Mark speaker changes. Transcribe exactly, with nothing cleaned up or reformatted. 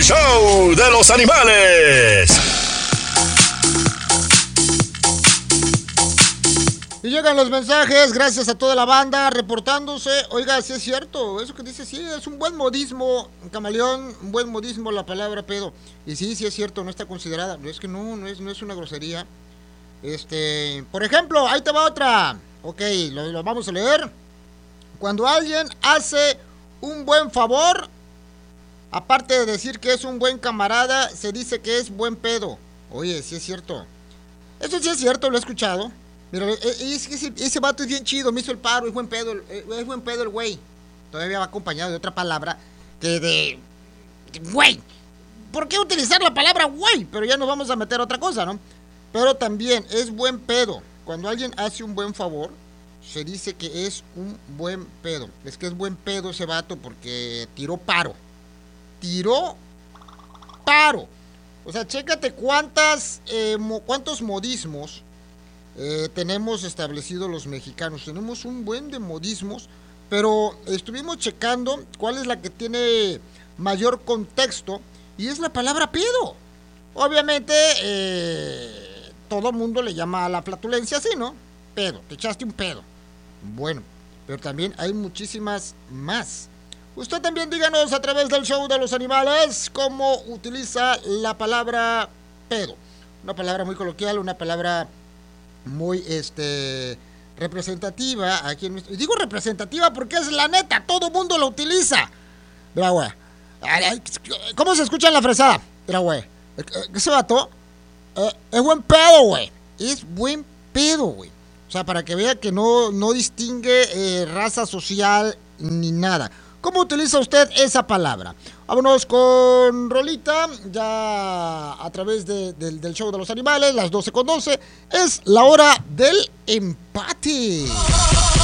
Speaker 1: show de los animales.
Speaker 2: Y llegan los mensajes, gracias a toda la banda reportándose. Oiga, sí es cierto, eso que dice, sí, es un buen modismo, Camaleón, un buen modismo la palabra pedo. Y sí, sí es cierto, no está considerada, es que no, no es, no es una grosería. Este, por ejemplo, ahí te va otra. Ok, lo, lo vamos a leer. Cuando alguien hace un buen favor, aparte de decir que es un buen camarada, se dice que es buen pedo. Oye, sí es cierto. Eso sí es cierto, lo he escuchado. Mira, ese, ese, ese vato es bien chido, me hizo el paro, es buen pedo, es buen pedo el güey. Todavía va acompañado de otra palabra que de... güey. ¿Por qué utilizar la palabra güey? Pero ya nos vamos a meter a otra cosa, ¿no? Pero también es buen pedo. Cuando alguien hace un buen favor, se dice que es un buen pedo. Es que es buen pedo ese vato porque tiró paro. Tiró paro. O sea, chécate cuántas, eh, mo, cuántos modismos eh, tenemos establecidos los mexicanos. Tenemos un buen de modismos, pero estuvimos checando cuál es la que tiene mayor contexto y es la palabra pedo. Obviamente, eh, todo mundo le llama a la flatulencia así, ¿no? Pedo, te echaste un pedo. Bueno, pero también hay muchísimas más. Usted también díganos a través del show de los animales cómo utiliza la palabra pedo. Una palabra muy coloquial, una palabra muy este representativa. Aquí en... Digo representativa porque es la neta, todo mundo lo utiliza. Mira, güey. ¿Cómo se escucha en la fresada? Mira, güey. Ese vato eh, es buen pedo, güey. Es buen pedo, güey. O sea, para que vea que no, no distingue eh, raza social ni nada. ¿Cómo utiliza usted esa palabra? Vámonos con Rolita, ya a través de, de, del show de los animales, las doce con doce. Es la hora del empate.